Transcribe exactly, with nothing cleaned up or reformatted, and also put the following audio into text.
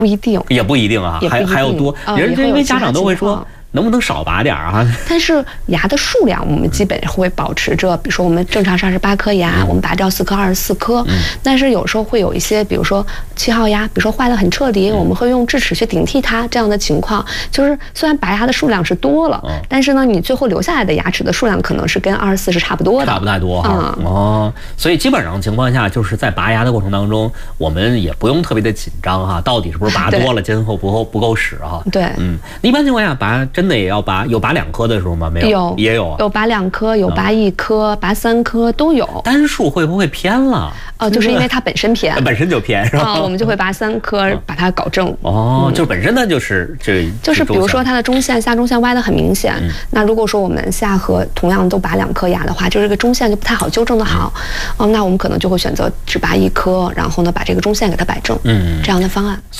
不一定， 也不一定啊，还还有多，人因为家长都会说。能不能少拔点啊？ 但是牙的数量我们基本会保持着，比如说我们正常是二十八颗牙，嗯、我们拔掉四颗，二十四颗。嗯、但是有时候会有一些，比如说七号牙，比如说坏得很彻底，嗯、我们会用智齿去顶替它。这样的情况，就是虽然拔牙的数量是多了，嗯、但是呢，你最后留下来的牙齿的数量可能是跟二十四是差不多的， 差不太多哈。嗯、哦，所以基本上情况下，就是在拔牙的过程当中，我们也不用特别的紧张哈，到底是不是拔多了，今后不够不够使哈？ 对， 嗯，一般情况下拔真的也要拔有。拔两颗的时候吗？没有， 有也有啊， 有拔两颗，有拔一颗，嗯、拔三颗都有。 单数会不会偏了？ 呃，就是因为它本身偏， 本身就偏是吧？ 啊、呃，我们就会拔三颗，把它搞正。 哦，嗯、就本身呢就是这， 就是比如说它的中线下中线歪得很明显，嗯、那如果说我们下颌同样都拔两颗牙的话，就是这个中线就不太好纠正的好。哦、嗯呃，那我们可能就会选择只拔一颗，然后呢把这个中线给它摆正，嗯，这样的方案。